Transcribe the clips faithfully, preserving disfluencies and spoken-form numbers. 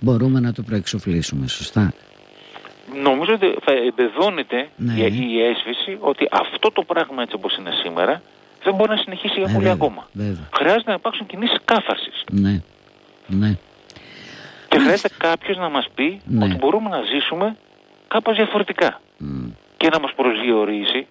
μπορούμε να το προεξοφλήσουμε, σωστά? Νομίζω ότι θα εμπεδώνεται ναι. η, η αίσθηση ότι αυτό το πράγμα έτσι όπως είναι σήμερα δεν μπορεί να συνεχίσει για ε, πολύ βέβαια, ακόμα. Βέβαια. Χρειάζεται να υπάρξουν κινήσεις κάθαρσης. Ναι, ναι. Και χρειάζεται κάποιος να μας πει ναι. ότι μπορούμε να ζήσουμε κάπως διαφορετικά. Mm. Και να μας προσδιορίσει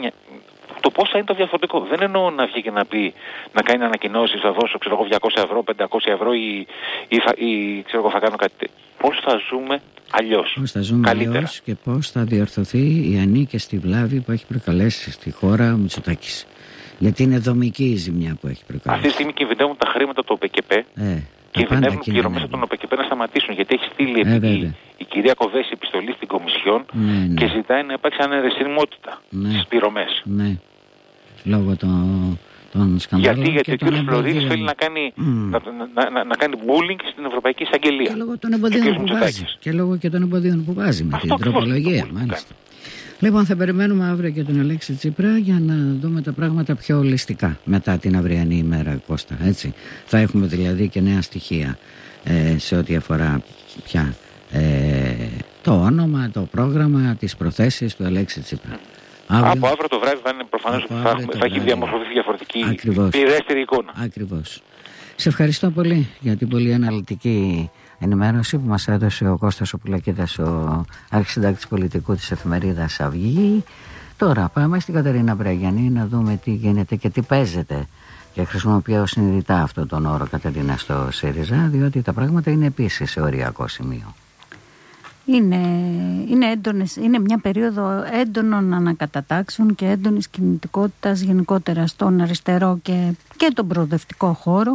το πώς θα είναι το διαφορετικό. Δεν εννοώ να βγει και να πει, να κάνει ανακοινώσεις, θα δώσω ξέρω, διακόσια ευρώ, πεντακόσια ευρώ ή, ή, θα, ή ξέρω, θα κάνω κάτι τέτοιο. Πώς θα ζούμε αλλιώς. Πώς θα ζούμε αλλιώς και πώς θα διορθωθεί η ανίκαιστη βλάβη που έχει προκαλέσει στη χώρα ο Μητσοτάκης. Γιατί είναι δομική η ζημιά που έχει προκαλέσει. Αυτή τη στιγμή κινδυνεύουν τα χρήματα του ΟΠΕΚΕΠΕ. Ε, κινδυνεύουν πληρωμές από τον ΟΠΕΚΕΠΕ να σταματήσουν. Γιατί έχει στείλει ε, η, η κυρία Κοβέση επιστολή στην Κομισιόν ναι, ναι. και ζητάει να υπάρξει αναιρεσιμότητα ναι. στις πληρωμές. Ναι. Λόγω των, των σκανδάλων. Γιατί, γιατί και ο κ. Φλωρίδης θέλει να κάνει, mm. να, να, να, να κάνει bullying στην Ευρωπαϊκή Εισαγγελία. Και λόγω των εμποδίων που βάζει. Και λόγω και των εμποδίων που βάζει με αυτό την τροπολογία. Μάλιστα. Λοιπόν, θα περιμένουμε αύριο και τον Αλέξη Τσίπρα για να δούμε τα πράγματα πιο ολιστικά μετά την αυριανή ημέρα, Κώστα. Έτσι. Θα έχουμε δηλαδή και νέα στοιχεία ε, σε ό,τι αφορά πια ε, το όνομα, το πρόγραμμα, τις προθέσεις του Αλέξη Τσίπρα. Αύριο, από αύριο το βράδυ θα είναι προφανώς θα, θα, θα έχει διαμορφωθεί διαφορετική πληρέστερη εικόνα. Ακριβώς. Σε ευχαριστώ πολύ για την πολύ αναλυτική ενημέρωση που μας έδωσε ο Κώστας ο Πουλακίδας, ο αρχισυντάκτης πολιτικού της εφημερίδας Αυγή. Τώρα πάμε στην Κατερίνα Βραγιανή να δούμε τι γίνεται και τι παίζεται. Και χρησιμοποιώ συνειδητά αυτόν τον όρο, Κατερίνα, στο ΣΥΡΙΖΑ, διότι τα πράγματα είναι επίσης σε οριακό σημείο. Είναι, είναι, έντονες, είναι μια περίοδο έντονων ανακατατάξεων και έντονης κινητικότητας γενικότερα στον αριστερό και, και τον προοδευτικό χώρο.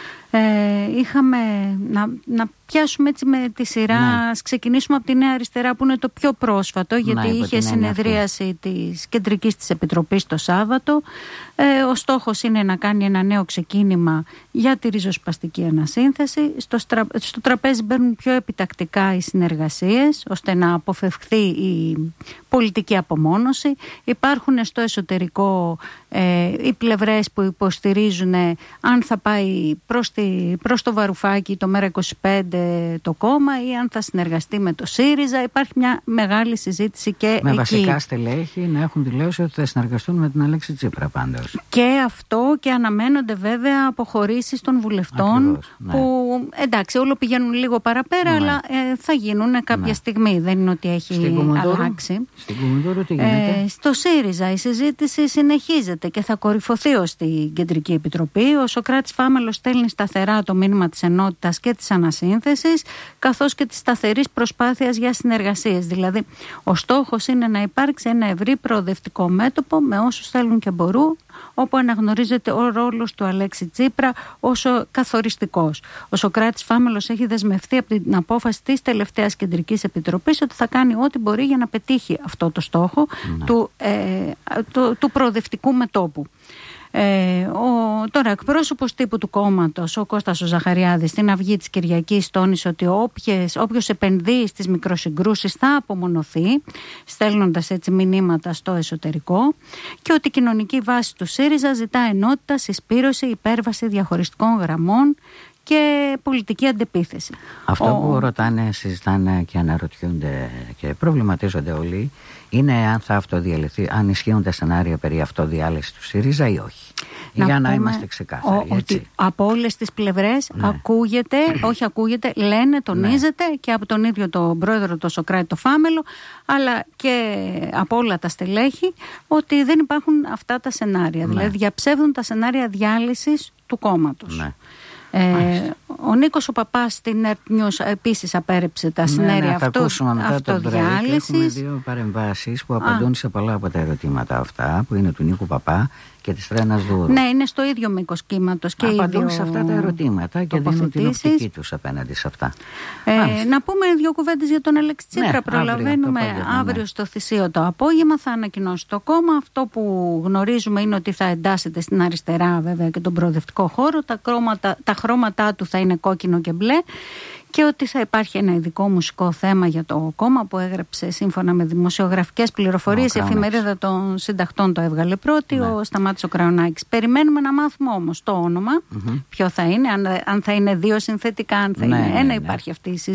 Ε, είχαμε να, να πιάσουμε έτσι με τη σειρά, ναι. Ας ξεκινήσουμε από τη Νέα Αριστερά που είναι το πιο πρόσφατο, γιατί ναι, είχε συνεδρίαση της Κεντρικής της Επιτροπής το Σάββατο. Ε, ο στόχος είναι να κάνει ένα νέο ξεκίνημα για τη ριζοσπαστική ανασύνθεση. Στο, στρα, στο τραπέζι μπαίνουν πιο επιτακτικά οι συνεργασίες ώστε να αποφευχθεί η πολιτική απομόνωση. Υπάρχουν στο εσωτερικό ε, οι πλευρές που υποστηρίζουν ε, αν θα πάει προς, τη, προς το Βαρουφάκι το ΜΕΡΑ είκοσι πέντε το κόμμα ή αν θα συνεργαστεί με το ΣΥΡΙΖΑ. Υπάρχει μια μεγάλη συζήτηση και με εκεί. βασικά στελέχη να έχουν δηλώσει ότι θα συνεργαστούν με την Αλέξη Τσίπρα πάντως. Και αυτό, και αναμένονται βέβαια αποχωρήσεις των βουλευτών. Ακριβώς, ναι. Που εντάξει όλο πηγαίνουν λίγο παραπέρα, ναι. Αλλά ε, θα γίνουν κάποια ναι. στιγμή. Δεν είναι ότι έχει αλλάξει. Στην Κουμουντούρου τι γίνεται? Ε, στο ΣΥΡΙΖΑ η συζήτηση συνεχίζεται και θα κορυφωθεί ως την Κεντρική Επιτροπή. Ο Σωκράτης Φάμελος στέλνει σταθερά το μήνυμα της ενότητας και της ανασύνθεσης, καθώς και της σταθερής προσπάθειας για συνεργασίες. Δηλαδή, ο στόχος είναι να υπάρξει ένα ευρύ προοδευτικό μέτωπο με όσους θέλουν και μπορούν, όπου αναγνωρίζεται ο ρόλος του Αλέξη Τσίπρα όσο καθοριστικός. Ο Σωκράτης Φάμελος έχει δεσμευτεί από την απόφαση της τελευταίας Κεντρικής Επιτροπής ότι θα κάνει ό,τι μπορεί για να πετύχει αυτό το στόχο ναι. του, ε, του, του προοδευτικού μετώπου. Ε, ο, τώρα εκπρόσωπος τύπου του κόμματος, ο Κώστας ο Ζαχαριάδης, στην Αυγή της Κυριακής τόνισε ότι όποιες, όποιος επενδύει στις μικροσυγκρούσεις θα απομονωθεί, στέλνοντας έτσι μηνύματα στο εσωτερικό, και ότι η κοινωνική βάση του ΣΥΡΙΖΑ ζητά ενότητα, συσπήρωση, υπέρβαση διαχωριστικών γραμμών και πολιτική αντεπίθεση. Αυτό ο... που ρωτάνε, συζητάνε και αναρωτιούνται και προβληματίζονται όλοι είναι αν θα αυτοδιαλυθεί, αν ισχύουν τα σενάρια περί αυτοδιάλυσης του ΣΥΡΙΖΑ ή όχι. Να Για πούμε, να είμαστε ξεκάθαροι. Ο, ότι από όλες τις πλευρές ναι. ακούγεται, όχι ακούγεται, λένε, τονίζεται ναι. και από τον ίδιο τον πρόεδρο, τον Σωκράτη το Φάμελο, αλλά και από όλα τα στελέχη, ότι δεν υπάρχουν αυτά τα σενάρια. Ναι. Δηλαδή διαψεύδουν τα σενάρια διάλυσης του κόμματος. Ναι. Ε, ο Νίκος ο Παπάς στην Ερτ Νιούς επίσης απέρριψε τα σενάρια ναι, ναι, αυτο, αυτοδιάλυσης. Έχουμε δύο παρεμβάσεις που απαντούν Α. σε πολλά από τα ερωτήματα αυτά, που είναι του Νίκου Παπά και της Ρένας Δούρου. Ναι, είναι στο ίδιο μήκος κύματος και απαντούν ίδιο σε αυτά τα ερωτήματα και δίνουν την οπτική τους απέναντι σε αυτά. Ε, να πούμε δύο κουβέντες για τον Αλέξη Τσίπρα. Ναι, προλαβαίνουμε αύριο, αύριο, αύριο ναι. στο Θησίο το απόγευμα θα ανακοινώσει το κόμμα. Αυτό που γνωρίζουμε είναι ότι θα εντάσσεται στην αριστερά βέβαια και τον προοδευτικό χώρο. Τα, χρώματα, τα χρώματά του θα είναι κόκκινο και μπλε. Και ότι θα υπάρχει ένα ειδικό μουσικό θέμα για το κόμμα που έγραψε σύμφωνα με δημοσιογραφικές πληροφορίες. Η εφημερίδα των συντακτών το έβγαλε πρώτη, ναι. ο Σταμάτης ο Κραουνάκης. Περιμένουμε να μάθουμε όμως το όνομα, mm-hmm. ποιο θα είναι, αν, αν θα είναι δύο συνθετικά, αν θα ναι, είναι ένα, ναι, ναι. υπάρχει αυτή η συζήτηση.